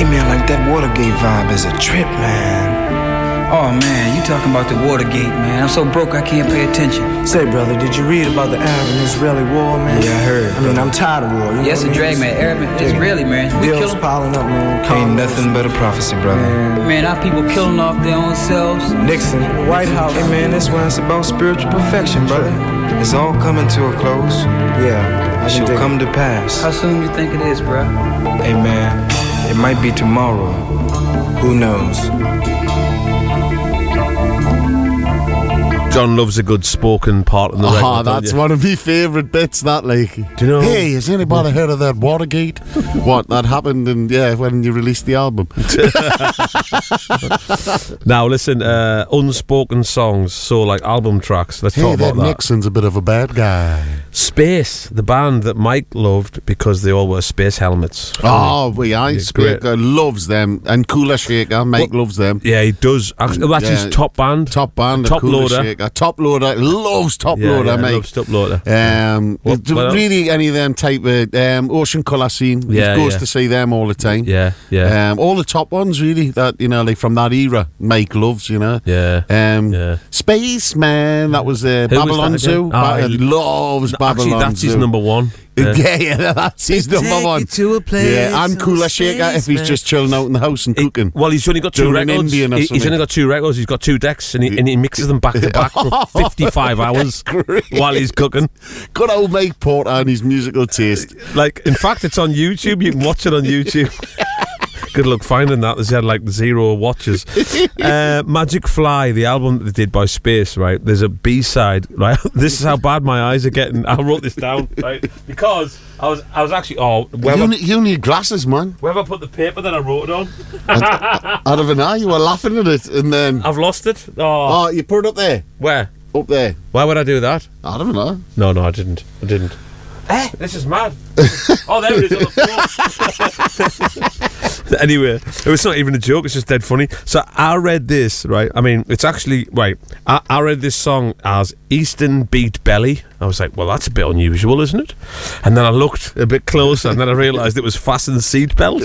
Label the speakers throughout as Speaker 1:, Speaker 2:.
Speaker 1: Hey man, like that Watergate vibe is a trip, man.
Speaker 2: Oh man, you talking about the Watergate, man. I'm so broke I can't pay attention.
Speaker 1: Say, brother, did you read about the Arab-Israeli war, man?
Speaker 2: Yeah, I heard.
Speaker 1: I mean, I'm tired of war.
Speaker 2: Yes, a drag, man. Arab-Israeli, man. We
Speaker 1: Bills
Speaker 2: kill
Speaker 1: piling up, man.
Speaker 3: Ain't nothing but a prophecy, brother.
Speaker 2: Man, our people killing off their own selves.
Speaker 1: Nixon, the White House.
Speaker 3: Hey man, that's why it's about spiritual perfection, brother. It's all coming to a close.
Speaker 1: Yeah,
Speaker 3: It shall come to pass.
Speaker 2: How soon you think it is, bro?
Speaker 3: Hey man, it might be tomorrow. Who knows?
Speaker 4: John loves a good spoken part in the record.
Speaker 5: Oh, that's one of my favourite bits, that, like.
Speaker 4: Do you know?
Speaker 5: Hey, has anybody heard of that Watergate? What, that happened when you released the album?
Speaker 4: Now, listen, unspoken songs, so like album tracks. Let's talk about that.
Speaker 5: Nixon's a bit of a bad guy.
Speaker 4: Space, the band that Mike loved because they all wear space helmets.
Speaker 5: Oh, well,
Speaker 4: great.
Speaker 5: loves them. And Cooler Shaker, Mike loves them.
Speaker 4: Yeah, he does. Actually, that's his top band.
Speaker 5: Top band,
Speaker 4: Top
Speaker 5: Cooler
Speaker 4: Loader.
Speaker 5: Shaker. Top Loader, loves Top Loader, mate.
Speaker 4: Loves Top Loader.
Speaker 5: Really, any of them type of Ocean Colour Scene. He goes to see them all the time.
Speaker 4: Yeah, yeah.
Speaker 5: All the top ones, really, that like from that era, Mike loves,
Speaker 4: Yeah.
Speaker 5: Spaceman, that was Babylon Zoo. Loves Babylon
Speaker 4: Actually, that's
Speaker 5: Zoo.
Speaker 4: his number one.
Speaker 5: Yeah, that's his number one.
Speaker 2: To a place
Speaker 5: and Cooler Shaker if he's just chilling out in the house and cooking.
Speaker 4: Well, he's only got two
Speaker 5: Doing an
Speaker 4: records.
Speaker 5: Indian or
Speaker 4: He's
Speaker 5: something.
Speaker 4: only got two records. He's got two decks, and he mixes them back to back for 55 hours while he's cooking.
Speaker 5: Good old Mike Porter and his musical taste.
Speaker 4: Like, in fact, it's on YouTube. You can watch it on YouTube. Good luck finding that. There's had like 0 watches. Magic Fly, the album that they did by Space, right? There's a B-side, right? This is how bad my eyes are getting. I wrote this down, right? Because I was actually,
Speaker 5: you need glasses, man.
Speaker 4: where have I put the paper that I wrote it on?
Speaker 5: Out of an eye, you were laughing at it, and then
Speaker 4: I've lost it.
Speaker 5: oh, you put it up there,
Speaker 4: Where?
Speaker 5: up there.
Speaker 4: Why would I do that?
Speaker 5: I don't know.
Speaker 4: No, I didn't. This is mad. Oh, there it is on the floor. Anyway, it was not even a joke. It's just dead funny. So I read this, right? I mean, it's actually, right. I read this song as Eastern Beat Belly. I was like, well, that's a bit unusual, isn't it? And then I looked a bit closer, and then I realised it was Fasten Seatbelt.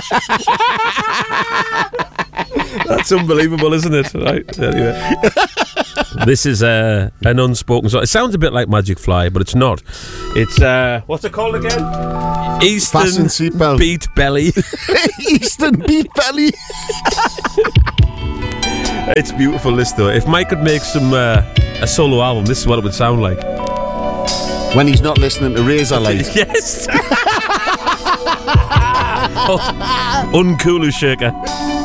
Speaker 4: That's unbelievable, isn't it? Right. Anyway. This is an unspoken song. It sounds a bit like Magic Fly, but it's not. It's what's it called again?
Speaker 5: Fasten
Speaker 4: Eastern
Speaker 5: Seatbelt.
Speaker 4: Beat Belly.
Speaker 5: Eastern Beat Belly.
Speaker 4: It's beautiful, this though. If Mike could make some a solo album, this is what it would sound like.
Speaker 5: When he's not listening to Razorlight.
Speaker 4: Yes. Uncooler Shaker.